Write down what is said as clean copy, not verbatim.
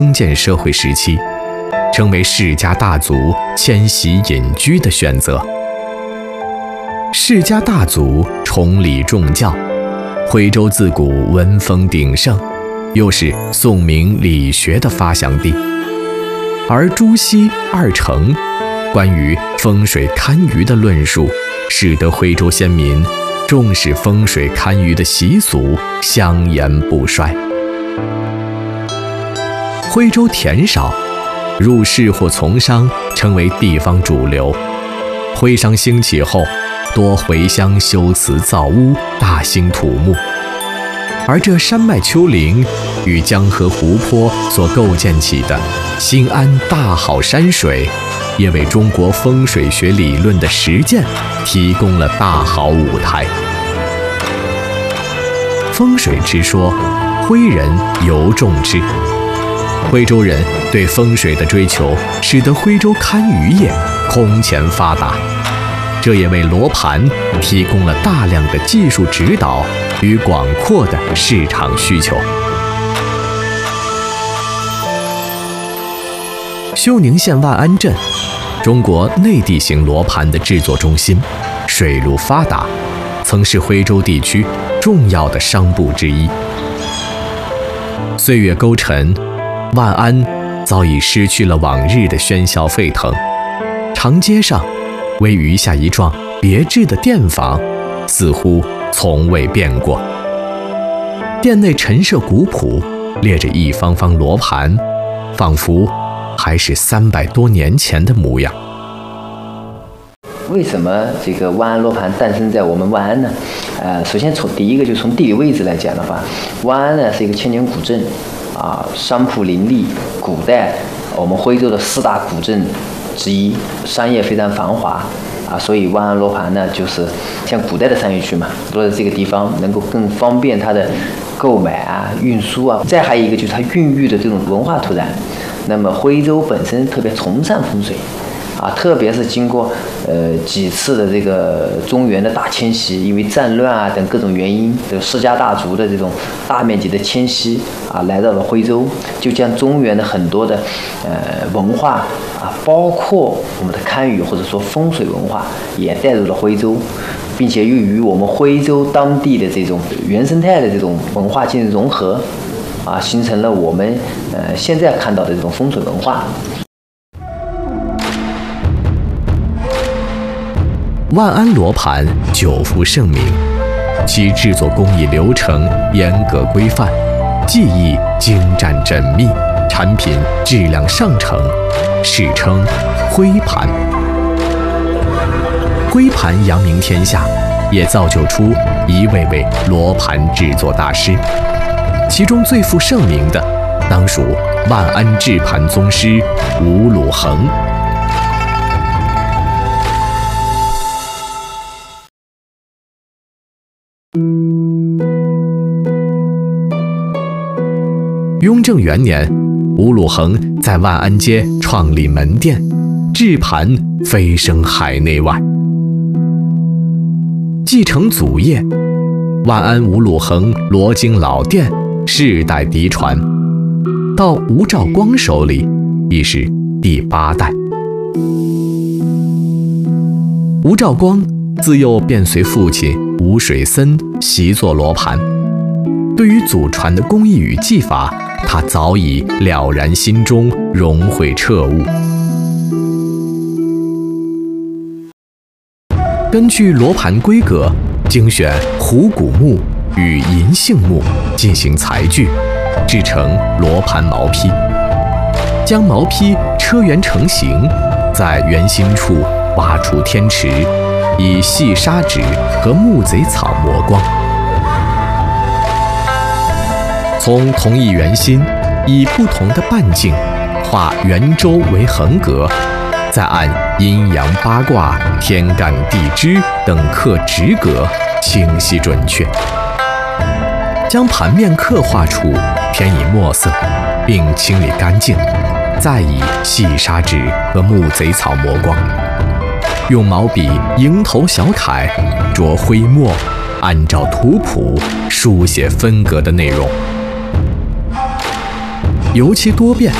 封建社会时期，成为世家大族迁徙隐居的选择。世家大族崇礼重教，徽州自古文风鼎盛，又是宋明理学的发祥地。而朱熹、二程关于风水堪舆的论述，使得徽州先民重视风水堪舆的习俗香烟不衰。徽州田少，入仕或从商成为地方主流。徽商兴起后，多回乡修祠造屋，大兴土木。而这山脉丘陵与江河湖泊所构建起的新安大好山水，也为中国风水学理论的实践提供了大好舞台。风水之说，徽人尤重之。徽州人对风水的追求，使得徽州堪舆业空前发达，这也为罗盘提供了大量的技术指导与广阔的市场需求。休宁县万安镇，中国内地型罗盘的制作中心，水路发达，曾是徽州地区重要的商埠之一。岁月勾陈，万安早已失去了往日的喧嚣沸腾，长街上唯余下一幢别致的店房，似乎从未变过。店内陈设古朴，列着一方方罗盘，仿佛还是300多年前的模样。 为什么这个万安罗盘诞生在我们万安呢？首先第一个就从地理位置来讲的话，万安呢是一个千年古镇，商铺林立，古代我们徽州的4大古镇之一，商业非常繁华所以万安罗盘呢就是像古代的商业区嘛，落在这个地方能够更方便它的购买运输再还有一个就是它孕育的这种文化土壤。那么徽州本身特别崇尚风水特别是经过几次的这个中原的大迁徙，因为战乱等各种原因，这个世家大族的这种大面积的迁徙来到了徽州，就将中原的很多的文化包括我们的堪舆或者说风水文化也带入了徽州，并且又与我们徽州当地的这种原生态的这种文化进行融合形成了我们现在看到的这种风水文化。 万安罗盘久负盛名，其制作工艺流程严格规范，技艺精湛缜密，产品质量上乘，世称徽盘。徽盘扬名天下，也造就出一位位罗盘制作大师，其中最负盛名的当属万安制盘宗师吴鲁衡。雍正元年，吴鲁衡在万安街创立门店，制盘飞升海内外。继承祖业，万安吴鲁衡罗经老店世代嫡传，到吴兆光手里已是第8代。吴兆光自幼便随父亲吴水森习作罗盘，对于祖传的工艺与技法，他早已了然心中，融会彻悟。根据罗盘规格，精选虎骨木与银杏木进行裁锯，制成罗盘毛坯，将毛坯车圆成形，在圆心处挖出天池，以细砂纸和木贼草磨光。从同一圆心，以不同的半径画圆周为横格，再按阴阳八卦、天干地支等刻直格，清晰准确。将盘面刻画处填以墨色，并清理干净，再以细砂纸和木贼草磨光。用毛笔蝇头小楷着徽墨，按照图谱书写分隔的内容。 尤其多变，